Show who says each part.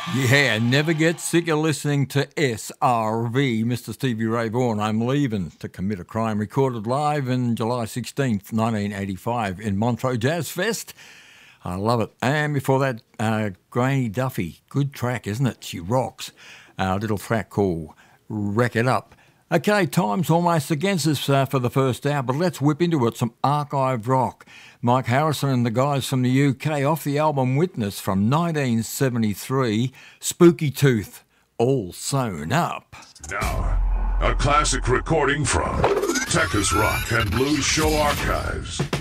Speaker 1: Yeah, never get sick of listening to SRV, Mr. Stevie Ray Vaughan. I'm leaving to commit a crime. Recorded live in July 16th, 1985 in Montreux Jazz Fest. I love it. And before that, Granny Duffy. Good track, isn't it? She rocks. A little track called Wreck It Up. Okay, time's almost against us for the first hour, but let's whip into it. Some archive rock. Mike Harrison and the guys from the UK off the album Witness from 1973, Spooky Tooth, All Sewn Up.
Speaker 2: Now, a classic recording from Texas Rock and Blues Show Archives.